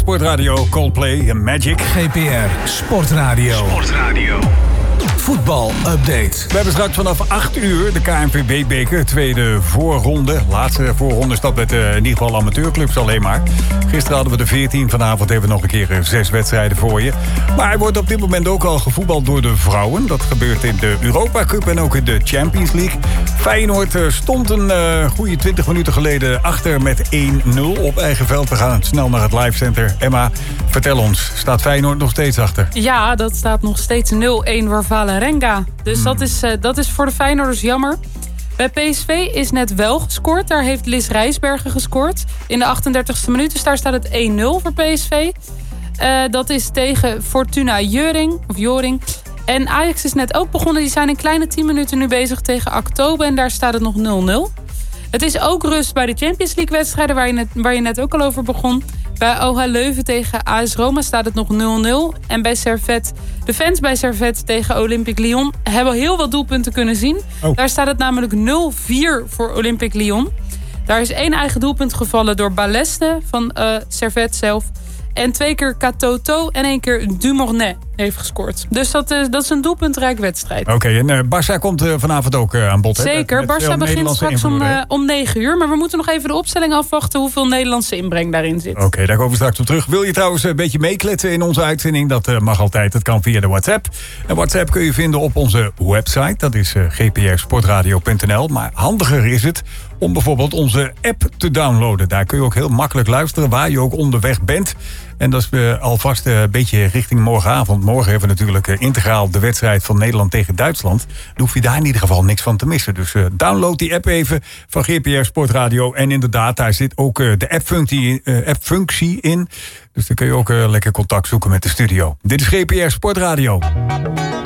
Sportradio, Coldplay en Magic. GPR Sportradio. Voetbal-update. We hebben straks vanaf 8 uur de KNVB-beker. Tweede voorronde. Laatste voorronde staat met in ieder geval amateurclubs alleen maar. Gisteren hadden we de 14. Vanavond hebben we nog een keer 6 wedstrijden voor je. Maar er wordt op dit moment ook al gevoetbald door de vrouwen. Dat gebeurt in de Europa Cup en ook in de Champions League. Feyenoord stond een goede 20 minuten geleden achter met 1-0 op eigen veld. We gaan snel naar het live center. Emma, vertel ons, staat Feyenoord nog steeds achter? Ja, dat staat nog steeds 0-1 voor Vålerenga. Dus dat is voor de Feyenoorders jammer. Bij PSV is net wel gescoord. Daar heeft Liz Rijsbergen gescoord. In de 38e minuut. Dus daar staat het 1-0 voor PSV. Dat is tegen Fortuna Joring. En Ajax is net ook begonnen. Die zijn een kleine 10 minuten nu bezig tegen Aktobe. En daar staat het nog 0-0. Het is ook rust bij de Champions League wedstrijden waar je net ook al over begon. Bij OH Leuven tegen AS Roma staat het nog 0-0. En bij Servette, de fans bij Servette tegen Olympique Lyon hebben heel wat doelpunten kunnen zien. Oh. Daar staat het namelijk 0-4 voor Olympique Lyon. Daar is 1 eigen doelpunt gevallen door Baleste van Servette zelf. En 2 keer Katoto en 1 keer Dumornay heeft gescoord. Dus dat is een doelpuntrijk wedstrijd. Oké, en Barça komt vanavond ook aan bod. Zeker, Barça begint straks om 9 uur. Maar we moeten nog even de opstelling afwachten hoeveel Nederlandse inbreng daarin zit. Oké, daar komen we straks op terug. Wil je trouwens een beetje meekletsen in onze uitzending? Dat mag altijd, dat kan via de WhatsApp. En WhatsApp kun je vinden op onze website. Dat is gprsportradio.nl. Maar handiger is het om bijvoorbeeld onze app te downloaden. Daar kun je ook heel makkelijk luisteren waar je ook onderweg bent. En dat is alvast een beetje richting morgenavond. Morgen hebben we natuurlijk integraal de wedstrijd van Nederland tegen Duitsland. Dan hoef je daar in ieder geval niks van te missen. Dus download die app even van GPR Sportradio. En inderdaad, daar zit ook de appfunctie in. Dus dan kun je ook lekker contact zoeken met de studio. Dit is GPR Sportradio.